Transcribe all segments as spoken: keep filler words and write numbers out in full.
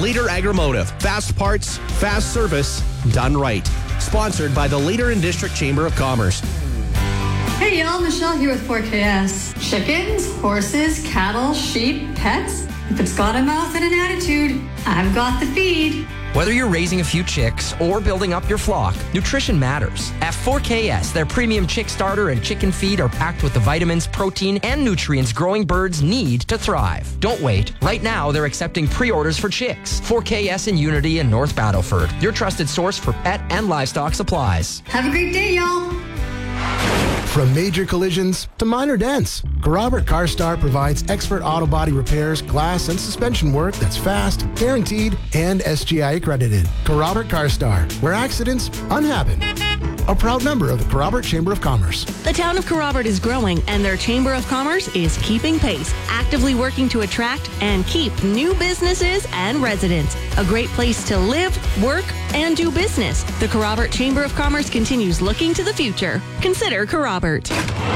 Leader Agromotive. Fast parts, fast service, done right. Sponsored by the Leader and District Chamber of Commerce. Hey y'all, Michelle here with four K S. Chickens, horses, cattle, sheep, pets. If it's got a mouth and an attitude, I've got the feed. Whether you're raising a few chicks or building up your flock, nutrition matters. At four K S, their premium chick starter and chicken feed are packed with the vitamins, protein, and nutrients growing birds need to thrive. Don't wait. Right now, they're accepting pre-orders for chicks. four K S in Unity and North Battleford, your trusted source for pet and livestock supplies. Have a great day, y'all. From major collisions to minor dents, Carrobert CarStar provides expert auto body repairs, glass, and suspension work that's fast, guaranteed, and S G I accredited. Carrobert CarStar, where accidents unhappen. A proud member of the Carrobert Chamber of Commerce. The town of Carrobert is growing, and their Chamber of Commerce is keeping pace, actively working to attract and keep new businesses and residents. A great place to live, work, and do business. The Carrobert Chamber of Commerce continues looking to the future. Consider Carrobert.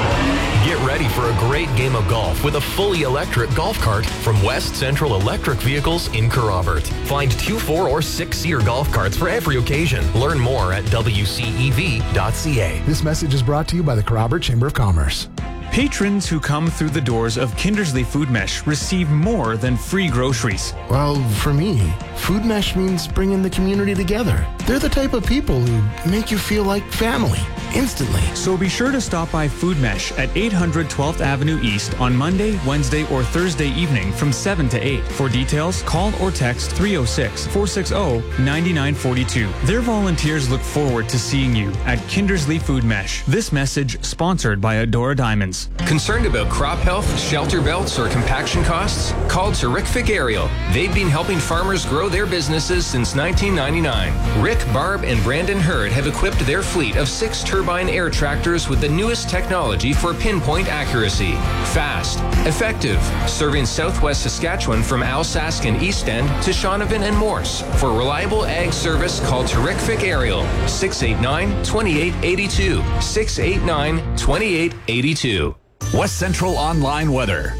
Get ready for a great game of golf with a fully electric golf cart from West Central Electric Vehicles in Carrobert. Find two, four, or six-seater golf carts for every occasion. Learn more at W C E V dot C A. This message is brought to you by the Carrobert Chamber of Commerce. Patrons who come through the doors of Kindersley Food Mesh receive more than free groceries. Well, for me, Food Mesh means bringing the community together. They're the type of people who make you feel like family instantly. So be sure to stop by Food Mesh at eight hundred twelfth Avenue East on Monday, Wednesday, or Thursday evening from seven to eight. For details, call or text three oh six, four six zero, nine nine four two. Their volunteers look forward to seeing you at Kindersley Food Mesh. This message sponsored by Adora Diamonds. Concerned about crop health, shelter belts, or compaction costs? Call Terrific Aerial. They've been helping farmers grow their businesses since nineteen ninety-nine. Rick, Barb, and Brandon Hurd have equipped their fleet of six turbine air tractors with the newest technology for pinpoint accuracy. Fast, effective, serving southwest Saskatchewan from Alsace and East End to Shaunavon and Morse. For reliable ag service, call Terrific Aerial, six eight nine, two eight eight two, six eight nine, two eight eight two. West Central Online Weather.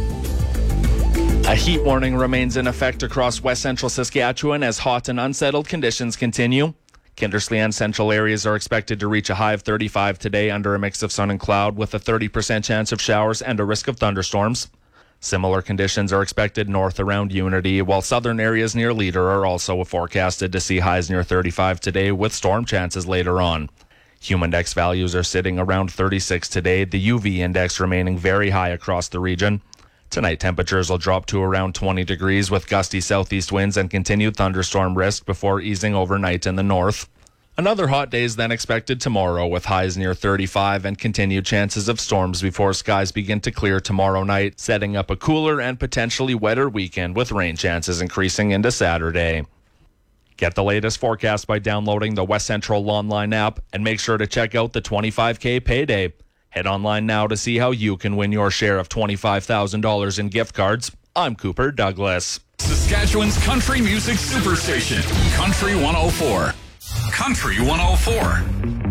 A heat warning remains in effect across West Central Saskatchewan as hot and unsettled conditions continue. Kindersley and central areas are expected to reach a high of thirty-five today under a mix of sun and cloud with a thirty percent chance of showers and a risk of thunderstorms. Similar conditions are expected north around Unity, while southern areas near Leader are also forecasted to see highs near thirty-five today with storm chances later on. Humindex values are sitting around thirty-six today, the U V index remaining very high across the region. Tonight, temperatures will drop to around twenty degrees with gusty southeast winds and continued thunderstorm risk before easing overnight in the north. Another hot day is then expected tomorrow with highs near thirty-five and continued chances of storms before skies begin to clear tomorrow night, setting up a cooler and potentially wetter weekend with rain chances increasing into Saturday. Get the latest forecast by downloading the West Central Online app and make sure to check out the twenty-five K payday. Head online now to see how you can win your share of twenty-five thousand dollars in gift cards. I'm Cooper Douglas. Saskatchewan's country music superstation, Country one oh four. Country one oh four.